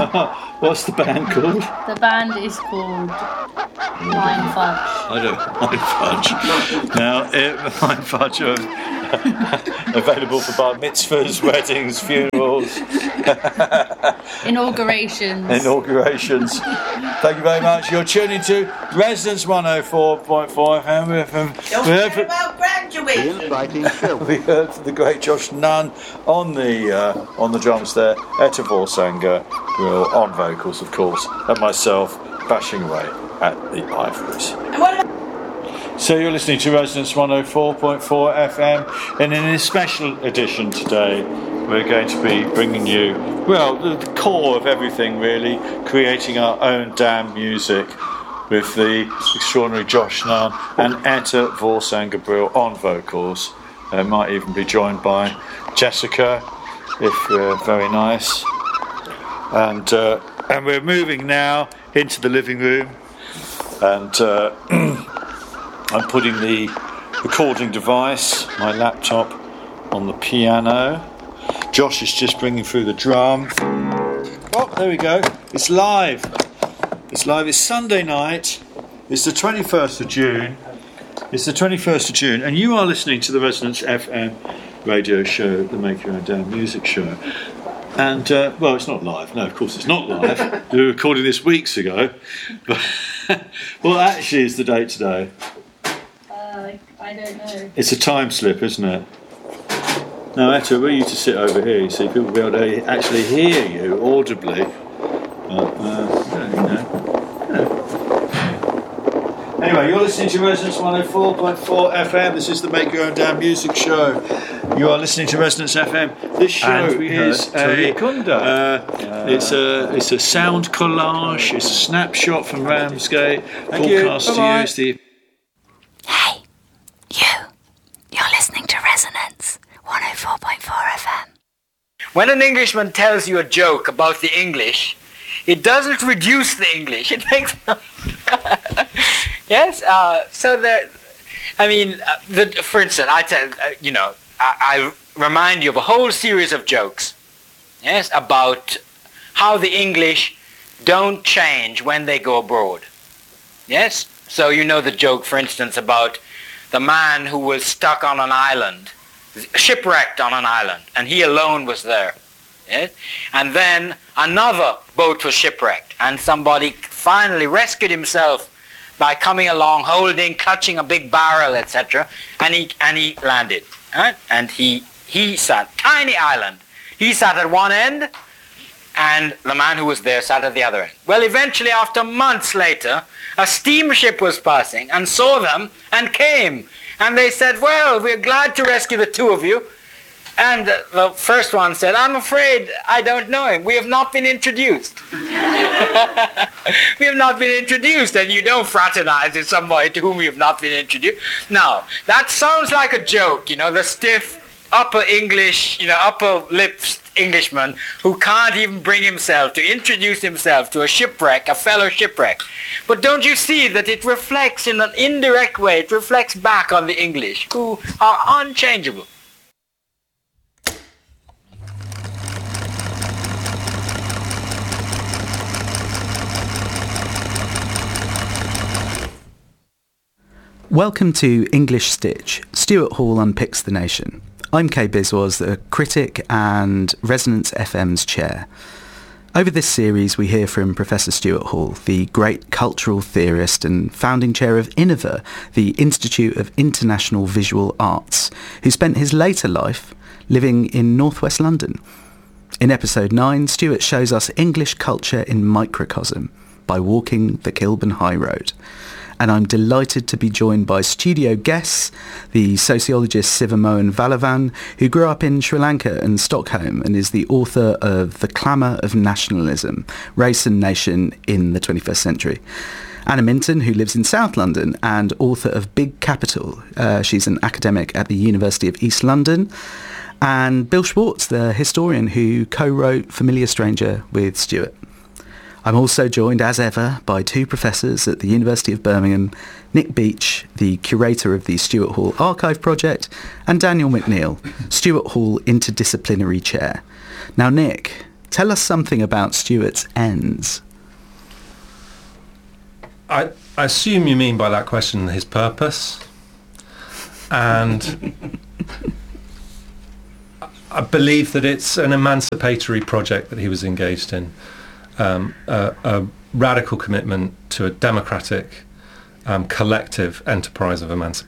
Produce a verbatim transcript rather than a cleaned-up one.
What's the band called? The band is called Mind Fudge. I don't mind fudge. Now, it, mind fudge are available for bar mitzvahs, weddings, funerals, Inaugurations. inaugurations. Thank you very much. You're tuning to Resonance one oh four point four F M. We Don't heard forget from, about graduation. we heard from the great Josh Nunn on the uh, on the drums there, Etta Vorsanger Brill on vocals, of course, and myself bashing away at the ivories. And what about So you're listening to Resonance one oh four point four F M, and in a special edition today, we're going to be bringing you, well, the, the core of everything really, creating our own damn music with the extraordinary Josh Nunn and Etta Vorsanger Brill on vocals. They might even be joined by Jessica, if we're very nice. And uh, and we're moving now into the living room, and uh, I'm putting the recording device, my laptop, on the piano. Josh is just bringing through the drum. Oh, there we go. It's live. It's live. It's Sunday night. It's the twenty-first of June. It's the twenty-first of June, and you are listening to the Resonance F M radio show, the Make Your Own Damn Music Show. And, uh, well, it's not live. No, of course it's not live. We were recording this weeks ago. But well, actually, it's the date today. Uh, I don't know. It's a time slip, isn't it? Now, Etta, were you to sit over here, you see, people will be able to actually hear you audibly. But, uh, you know, you know. Anyway, you're listening to Resonance one oh four point four F M. This is the Make Your Own Damn Music Show. You are listening to Resonance F M. This show is a uh, it's a it's a sound collage. It's a snapshot from Ramsgate. Thank you. Broadcast to you. Bye-bye. It's the Hey, you. You're listening to Resonance one oh four point four F M. When an Englishman tells you a joke about the English, it doesn't reduce the English. It makes yes. Uh, so there. I mean, uh, the, for instance, I tell uh, you know, I, I remind you of a whole series of jokes. Yes, about how the English don't change when they go abroad. Yes. So you know the joke, for instance, about the man who was stuck on an island, shipwrecked on an island, and he alone was there. Yes? And then another boat was shipwrecked, and somebody finally rescued himself by coming along, holding, clutching a big barrel, et cetera. And he and he landed. Right? And he he sat, tiny island. He sat at one end, and the man who was there sat at the other end. Well, eventually, after months later, a steamship was passing and saw them and came. And they said, well, we're glad to rescue the two of you. And uh, the first one said, I'm afraid I don't know him. We have not been introduced. We have not been introduced, and you don't fraternize with somebody to whom you have not been introduced. Now, that sounds like a joke, you know, the stiff upper English, you know, upper lips Englishman who can't even bring himself to introduce himself to a shipwreck, a fellow shipwreck. But don't you see that it reflects in an indirect way, it reflects back on the English, who are unchangeable. Welcome to English Stitch. Stuart Hall unpicks the nation. I'm Kay Biswas, the critic and Resonance F M's chair. Over this series we hear from Professor Stuart Hall, the great cultural theorist and founding chair of INNOVA, the Institute of International Visual Arts, who spent his later life living in northwest London. In episode nine, Stuart shows us English culture in microcosm by walking the Kilburn High Road. And I'm delighted to be joined by studio guests, the sociologist Sivamohan Valavan, who grew up in Sri Lanka and Stockholm and is the author of The Clamour of Nationalism, Race and Nation in the twenty-first Century. Anna Minton, who lives in South London and author of Big Capital. Uh, she's an academic at the University of East London. And Bill Schwartz, the historian who co-wrote Familiar Stranger with Stuart. I'm also joined, as ever, by two professors at the University of Birmingham, Nick Beach, the curator of the Stuart Hall Archive Project, and Daniel McNeil, Stuart Hall Interdisciplinary Chair. Now, Nick, tell us something about Stuart's ends. I, I assume you mean by that question his purpose. And I believe that it's an emancipatory project that he was engaged in, um, a, a radical commitment to a democratic, um, collective enterprise of emancipation.